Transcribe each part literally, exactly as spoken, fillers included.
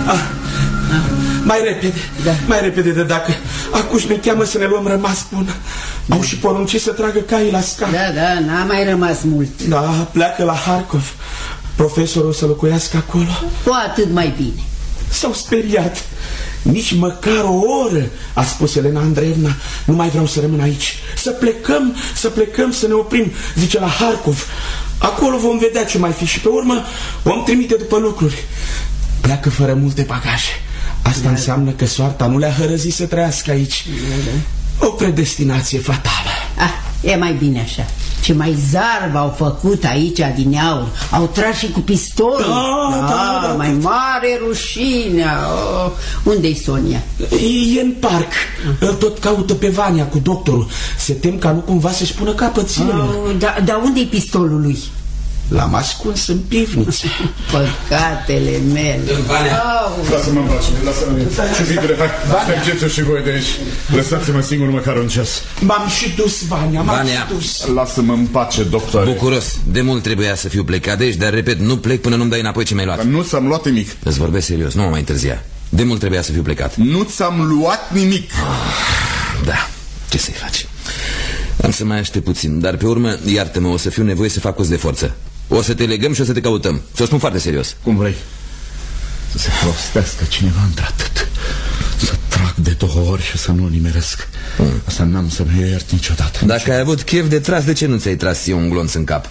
Ah. Mai repede, da. mai repede de dacă acuși ne cheamă să ne luăm rămas bun. Da. Au și poruncit să tragă caii la scar. Da, da, n-a mai rămas mult. Da, pleacă la Harkov. Profesorul o să locuiască acolo. Cu atât mai bine. S-au speriat. Nici măcar o oră, a spus Elena Andreevna. Nu mai vreau să rămân aici. Să plecăm, să plecăm, să ne oprim, zice, la Harkov. Acolo vom vedea ce mai fi și pe urmă vom trimite după lucruri. Pleacă fără multe bagaje. Asta da. înseamnă că soarta nu le-a hărăzit să trăiască aici. Da. O predestinație fatală. Ah, e mai bine așa. Ce mai zarvă au făcut aici adineauri. Au tras și cu pistolul. Da, da, da, da. Mai mare rușine. Oh. Unde-i Sonia? E în parc. Îl tot caută pe Vania cu doctorul. Se tem ca nu cumva să-și pună capăt zilelor. Oh, dar da, unde-i pistolul lui? L-am ascuns în pivniță. Păcatele mele. Lasă-mă în pace, lasă-mă. Ciuvitule, hai, mergeți-o și voi de aici. Lăsați-mă singur măcar un ceas. M-am și dus, Vania, m-am Vania. și dus. Lasă-mă în pace, doctore. Bucuros, de mult trebuia să fiu plecat de aici, dar repet, nu plec până nu-mi dai înapoi ce mi-ai luat. Dar nu ți-am luat nimic. Îți vorbesc serios, nu mă mai întârzia. De mult trebuia să fiu plecat. Nu ți-am luat nimic. Da, ce să-i faci? Am să mai aștept puțin, dar pe urmă, iartă-mă, o să fiu nevoie să fac uz de forță. O să te legăm și o să te căutăm. Ți-o spun foarte serios. Cum vrei. Să se prostească cineva într-atât. Să trag de două ori și să nu nimeresc. mm. Asta n-am să-mi iert niciodată. Dacă ai avut chef de tras, de ce nu ți-ai tras eu un glonț în cap?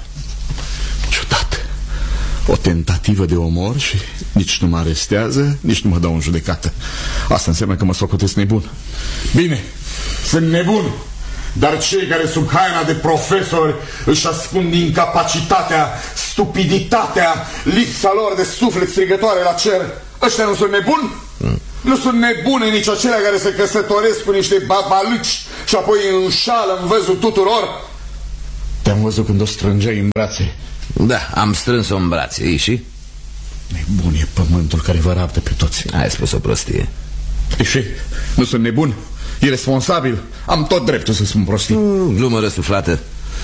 Ciudat. O tentativă de omor și nici nu mă arestează, nici nu mă dau în judecată. Asta înseamnă că mă socotesc nebun. Bine, sunt nebun. Dar cei care sub haina de profesori își ascund incapacitatea, stupiditatea, lipsa lor de suflet strigătoare la cer, ăștia nu sunt nebuni? Mm. Nu sunt nebune nici acelea care se căsătoresc cu niște babaluci și apoi înșală în văzul tuturor? Te-am văzut când o strângeai în brațe. Da, am strâns-o în brațe, ei și? Nebun e pământul care vă raptă pe toți. Ai spus o prostie. E și? Nu sunt nebun? Irresponsabil? Am tot dreptul să spun prostii. mm, Glumă răsuflată.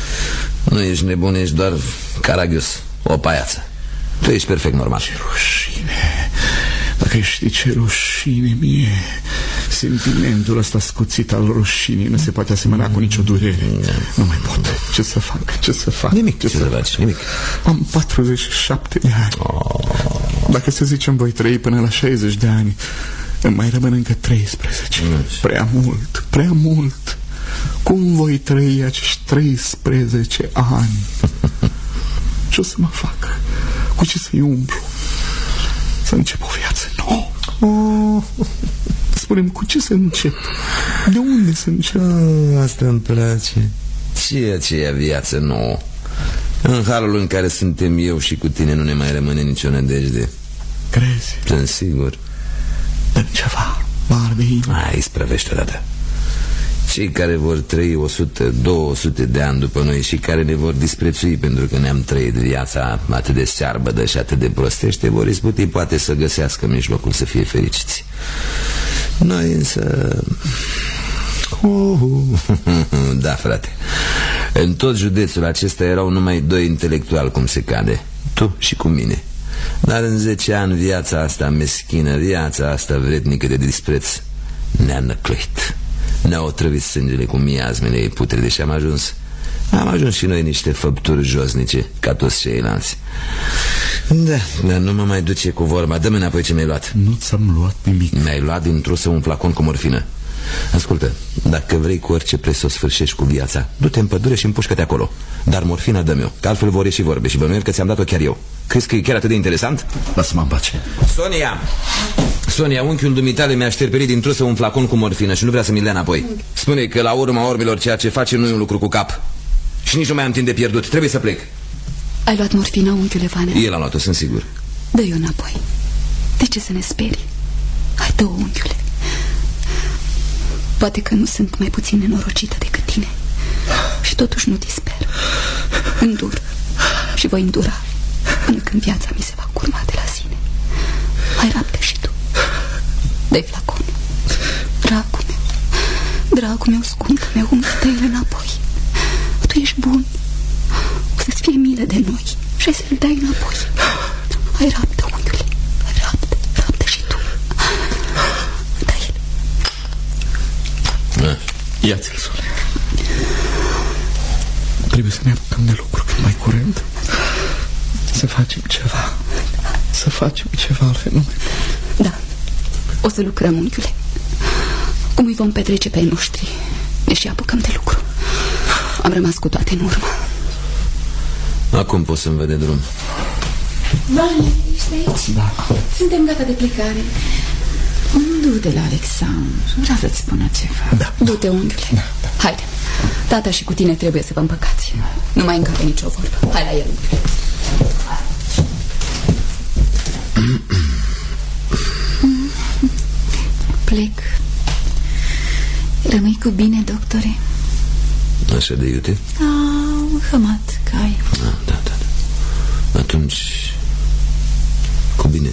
Nu ești nebun, ești doar caragios, o paiață. Tu ești perfect normal. Ce rușine. Dacă știi ce rușine mie. Sentimentul ăsta scuțit al rușinii nu se poate asemăna cu nicio durere. Nu mai pot. Ce să fac? Ce să fac? Nimic, ce, ce să faci? Nimic. Am patruzeci și șapte de ani. oh. Dacă să zicem voi trăi până la șaizeci de ani, îmi mai rămân încă treisprezece. Prea mult, prea mult. Cum voi trăi acești treisprezece ani? Ce o să mă fac? Cu ce să-i umblu? Să încep o viață nouă? Oh. Spune-mi, cu ce să încep? De unde să încep? Ah, asta îmi place. Ce aceea viață nouă? În halul în care suntem eu și cu tine nu ne mai rămâne nicio nădejde. Crezi? Sunt sigur. Dă-mi ceva, Barbie. Hai, sprăvește odată. Cei care vor trăi o sută, două sute de ani după noi și care ne vor disprețui pentru că ne-am trăit viața atât de searbădă și atât de prostește, vor izbuti poate să găsească mijlocul să fie fericiți. Noi însă... Uh, da, frate. În tot județul acesta erau numai doi intelectuali, cum se cade. Tu și cu mine. Dar în zece ani viața asta meschină, viața asta vrednică de dispreț ne-a năcluit. Ne-au otrăvit sângele cu miasmele ei putrede și am ajuns Am ajuns și noi niște făpturi josnice, ca toți ceilalți. Da, dar nu mă mai duce cu vorba. Dă-mi înapoi ce mi-ai luat. Nu ți-am luat nimic. Mi-ai luat din trusă un flacon cu morfină. Ascultă, dacă vrei cu orice preț să o sfârșești cu viața, du-te în pădure și împușcă-te acolo. Dar morfina dă-mi-o, că altfel vor ieși vorbe și bănuiel că ți-am dat-o chiar eu. Crezi că e chiar atât de interesant? Lasă-mă în pace. Sonia! Sonia, unchiul dumitale mi-a șterpelit din trusă un flacon cu morfină și nu vrea să mi le ia înapoi. Spune că la urma urmelor ceea ce face nu e un lucru cu cap. Și nici nu mai am timp de pierdut, trebuie să plec. Ai luat morfina, unchiule Vanea? El a luat-o, sunt sigur. Dă-i-o înapoi. De ce să ne sperii? Hai, dă-o, unchiule. Poate că nu sunt mai puțin nenorocită decât tine și totuși nu disper. Îndur și voi îndura până când viața mi se va curma de la sine. Hai, rabdă și tu. Dă-i flaconul. Dragul meu, dragul meu, scumpul meu, umfă-te-l înapoi. Tu ești bun. O să-ți fie milă de noi și ai să-l dai înapoi. Hai, rabdă, unchiule. Hai, rabdă, rabdă și tu. Ia-ți-l, Sole. Trebuie să ne apucăm de lucru cât mai curând. Să facem ceva. Să facem ceva, altfel nu mai pot. Da, o să lucrăm, unchiule. Cum îi vom petrece pe ai noștri, ne și apucăm de lucru. Am rămas cu toate în urmă. Acum pot să-mi văd de drum. Vane, ești aici? Da. Suntem gata de plecare. Du-te la Alexandru, vreau să-ți spună ceva. Da. Du-te, unchiule. Da, da. Haide, tata și cu tine trebuie să vă împăcați. Nu mai încape nicio vorbă. Hai la el, unchiule. Plec. Rămâi cu bine, doctore? Așa de iute? Au, hămat, cai. Da, da, da. Atunci, cu bine.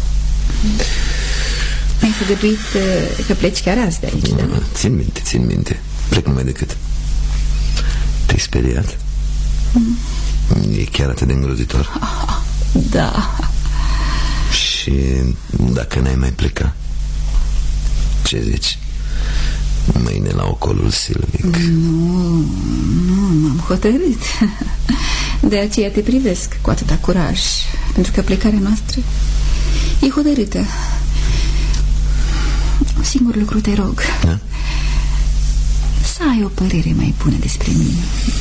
Mi-ai făgăduit uh, că pleci chiar azi de aici, da? Țin minte, țin minte. Plec numai decât. Te-ai speriat? Mm. E chiar atât de îngrozitor. Ah, da. Și dacă n-ai mai pleca, ce zici? Mâine la ocolul silvic. Nu, nu, m-am hotărât. De aceea te privesc cu atâta curaj, pentru că plecarea noastră e hotărâtă. Un singur lucru te rog, da? Să ai o părere mai bună despre mine.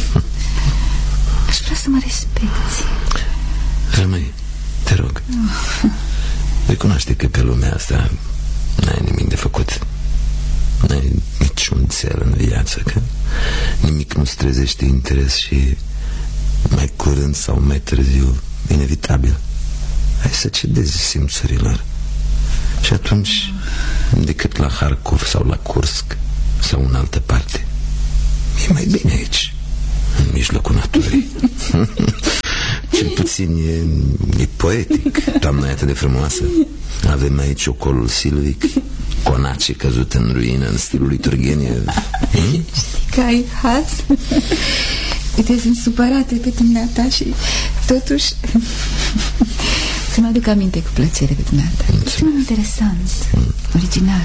Aș vrea să mă respecti. Rămâi, te rog. Recunoaște că pe lumea asta n-ai nimic de făcut. N-ai niciun cel în viață, că nimic nu-ți trezește interes și mai curând sau mai târziu, inevitabil, hai să cedezi simțurilor. Și atunci, decât la Harkov sau la Kursk sau în altă parte, e mai bine aici, în mijlocul naturii. Cel puțin e, e poetic. Toamna e atât de frumoasă. Avem aici ocolul silvic, conace căzut în ruină în stilul lui Turgenev. Hmm? Știi că ai haz? Uite, sunt supărate pe dumneata și totuși să-mi aduc aminte cu plăcere pe dumneata. E ceva interesant, mm. original.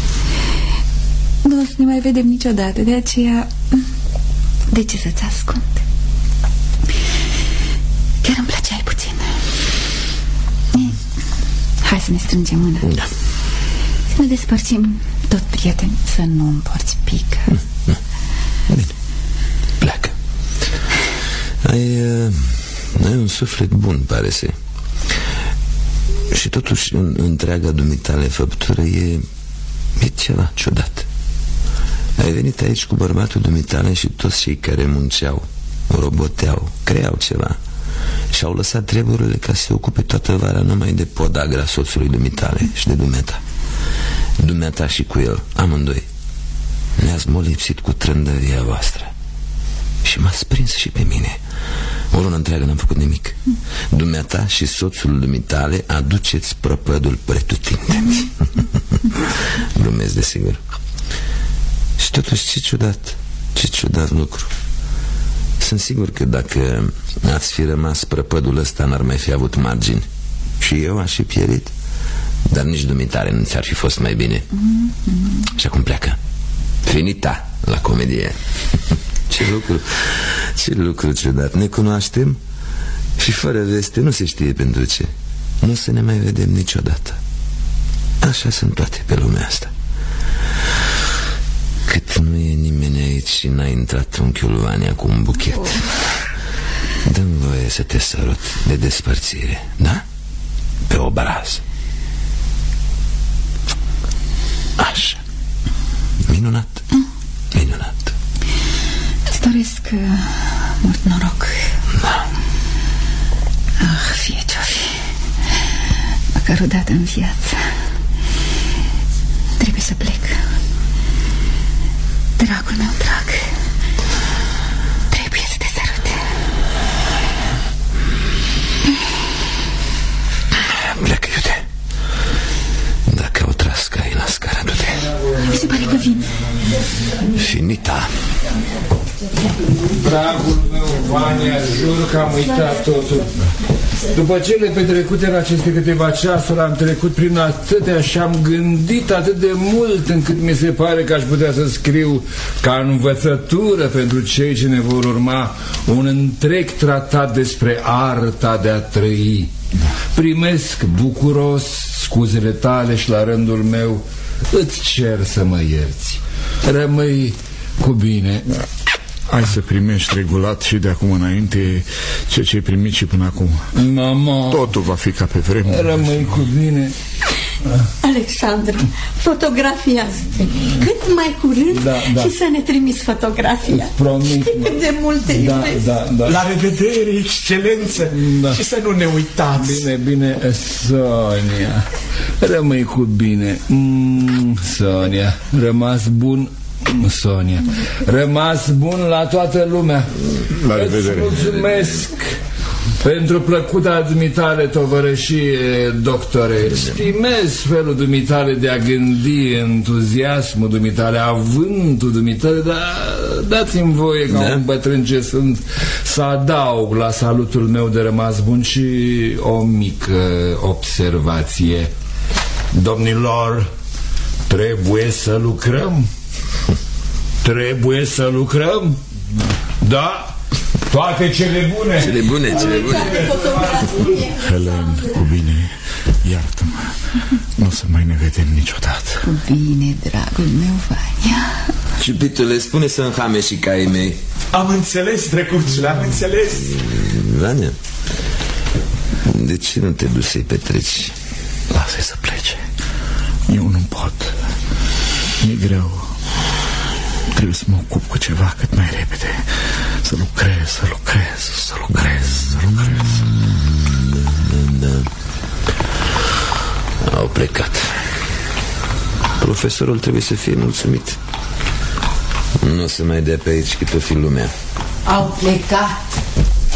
Nu o să ne mai vedem niciodată, de aceea de ce să-ți ascund? Chiar îmi plăceai puțin. E, hai să ne strângem mâna. Da. Să ne despărțim tot prieteni, să nu îmi porți pică. Mm. Bine, pleacă. Ai, uh, ai un suflet bun, pare să. Și totuși în întreaga dumitale făptură e, e ceva ciudat. Ai venit aici cu bărbatul dumitale și toți cei care munceau, roboteau, creau ceva și au lăsat treburile ca să se ocupe toată vara numai de podagra soțului dumitale și de dumneata. Dumneata și cu el, amândoi, ne-ați molipsit cu trândăvia voastră și m-ați prins și pe mine. O lună întreagă n-am făcut nimic. Dumneata și soțul dumitale aduceți prăpădul pretutindeni. Glumesc, desigur. Și totuși, ce ciudat, ce ciudat lucru. Sunt sigur că dacă ați fi rămas, prăpădul ăsta n-ar mai fi avut margini. Și eu aș fi pierit. Dar nici dumitare nu ți-ar fi fost mai bine. Mm-hmm. Și acum pleacă. Finita la comedie. Ce lucru, ce lucru ciudat. Ne cunoaștem și fără veste nu se știe pentru ce. Nu o să ne mai vedem niciodată. Așa sunt toate pe lumea asta. Cât nu e nimeni aici și n-a intrat unchiul Vania cu un buchet, oh. Dă-mi voie să te sărut de despărțire, da? Pe obraz. Așa. Minunat. Minunat. Îți doresc uh, mult noroc. Da. Ah, fie ce-o fi, măcar o dată în viață. Trebuie să plec. Dragul meu drag, trebuie să te sărut. Pleacă, iute. Dacă au tras caii la scară, du-te. Mi se pare că vin. Finita. Dragul meu, Vania, jur că am uitat totul. După cele petrecute în aceste câteva ceasuri, am trecut prin atâtea și am gândit atât de mult încât mi se pare că aș putea să scriu ca învățătură pentru cei ce ne vor urma un întreg tratat despre arta de a trăi. Primesc bucuros scuzele tale și la rândul meu îți cer să mă ierți. Rămâi cu bine. Hai să primești regulat și de acum înainte ceea ce ai primit și până acum. Mama, totul va fi ca pe vremuri. Rămâi cu bine. Alexandru, fotografiază-te cât mai curând, da, da. Și să ne trimiți fotografia. Promit. Știi cât de multe da, iubesc. da, da. La revedere, excelență, da. Și să nu ne uitați. Bine, bine, Sonia. Rămâi cu bine. mm, Sonia, rămas bun. Sonia, rămas bun la toată lumea. La revedere. Îți mulțumesc pentru plăcuta dumitale tovărășie, doctore. Stimez felul dumitale de a gândi, entuziasmul dumitale, avântul dumitale, dar dați-mi voie ca da. un bătrân ce sunt să adaug la salutul meu de rămas bun și o mică observație. Domnilor, trebuie să lucrăm. Trebuie să lucrăm. Da? Toate cele bune. Cele bune, cele bune. Helen, cu bine, iartă-mă. Nu o să mai ne vedem niciodată. Cu bine, dragul meu, Vania. Ciupitule, spune să înhame și caii mei. Am înțeles, drăguțule, am înțeles. Vania, de ce nu te duci să-i petreci? Lasă-i să plece. Eu nu pot. E greu. Trebuie să mă ocup cu ceva cât mai repede. Să lucrez, să lucrez, să lucrez, să lucrez. Da, da. Au plecat. Profesorul trebuie să fie mulțumit. Nu o să mai dea pe aici cât o fi lumea. Au plecat.